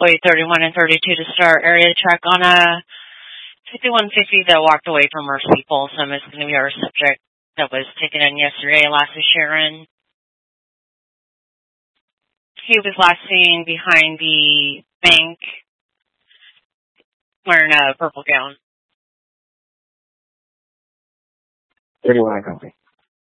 employee 31 and 32 to start area check on a 5150 that walked away from Mercy Folsom. It's going to be our subject that was taken in yesterday, Lasse Sharon. He was last seen behind the bank wearing a purple gown. 31, I copy.